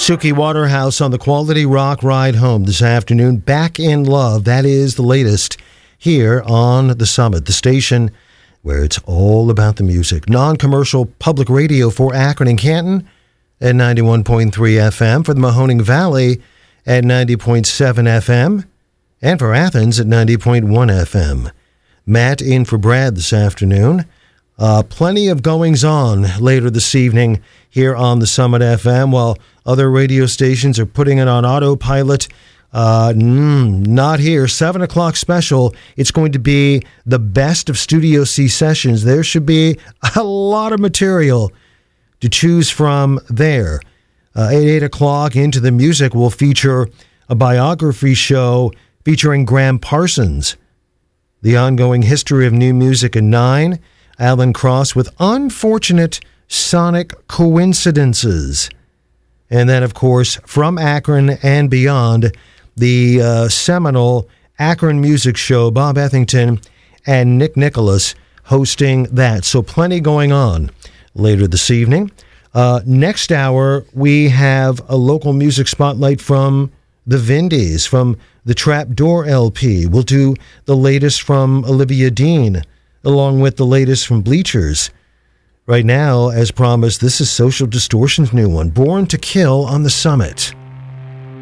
Suki Waterhouse on the Quality Rock Ride Home this afternoon. Back in Love. That is the latest here on The Summit, the station where it's all about the music. Non-commercial public radio for Akron and Canton at 91.3 FM, for the Mahoning Valley at 90.7 FM, and for Athens at 90.1 FM. Matt in for Brad this afternoon. Plenty of goings-on later this evening here on the Summit FM, while other radio stations are putting it on autopilot. Not here. 7 o'clock special. It's going to be the best of Studio C sessions. There should be a lot of material to choose from there. At 8 o'clock, Into the Music will feature a biography show featuring Graham Parsons. The ongoing history of new music at 9. Alan Cross with Unfortunate Sonic Coincidences. And then, of course, from Akron and beyond, the seminal Akron Music Show, Bob Ethington and Nick Nicholas hosting that. So plenty going on later this evening. Next hour, we have a local music spotlight from the Vindies, from the Trapdoor LP. We'll do the latest from Olivia Dean, along with the latest from Bleachers. Right now, as promised, this is Social Distortion's new one, Born to Kill on the Summit.